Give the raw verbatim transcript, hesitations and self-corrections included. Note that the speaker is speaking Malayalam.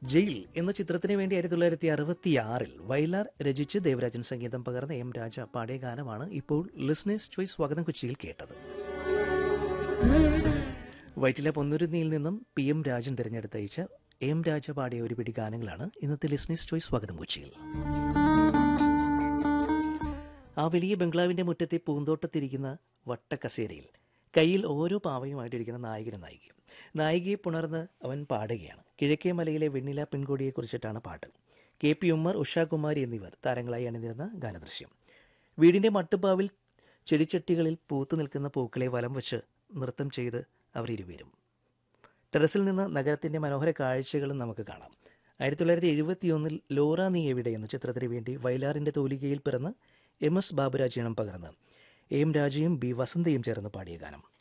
ജയിൽ എന്ന ചിത്രത്തിന് വേണ്ടി ആയിരത്തി തൊള്ളായിരത്തി അറുപത്തി ആറിൽ വയലാർ രചിച്ച് ദേവരാജൻ സംഗീതം പകർന്ന എം രാജ പാടിയ ഗാനമാണ് ഇപ്പോൾ ലിസ്ണേഴ്സ് ചോയ്സ് സ്വാഗതം കൊച്ചിയിൽ കേട്ടത്. വൈറ്റില പൊന്നുരുന്നിയിൽ നിന്നും പി എം രാജൻ തിരഞ്ഞെടുത്തയച്ച എം രാജ പാടിയ ഒരു പിടി ഗാനങ്ങളാണ് ഇന്നത്തെ ലിസ്ണേഴ്സ് ചോയ്സ് സ്വാഗതം കൊച്ചിയിൽ. ആ വലിയ ബംഗ്ലാവിന്റെ മുറ്റത്തെ പൂന്തോട്ടത്തിരിക്കുന്ന വട്ടക്കസേരയിൽ കയ്യിൽ ഓരോ പാവയുമായിട്ടിരിക്കുന്ന നായകനും നായികയും. നായികയെ പുണർന്ന് അവൻ പാടുകയാണ്. കിഴക്കേ മലയിലെ വെണ്ണില പെൺകൊടിയെക്കുറിച്ചിട്ടാണ് പാട്ട്. കെ പി ഉമ്മർ, ഉഷാകുമാരി എന്നിവർ താരങ്ങളായി അണിനിരുന്ന ഗാനദൃശ്യം. വീടിൻ്റെ മട്ടുപ്പാവിൽ ചെടിച്ചട്ടികളിൽ പൂത്തു നിൽക്കുന്ന പൂക്കളെ വലം വെച്ച് നൃത്തം ചെയ്ത് അവർ ഇരുവരും. ടെറസിൽ നിന്ന് നഗരത്തിൻ്റെ മനോഹര കാഴ്ചകളും നമുക്ക് കാണാം. ആയിരത്തി തൊള്ളായിരത്തി എഴുപത്തിയൊന്നിൽ ലോറ നീ എവിടെ എന്ന ചിത്രത്തിന് വേണ്ടി വയലാറിൻ്റെ തൂലികയിൽ പിറന്ന് എം എസ് ബാബുരാജ് ഈണം പകർന്ന് എം രാജയും ബി വസന്തയും ചേർന്ന് പാടിയ ഗാനം.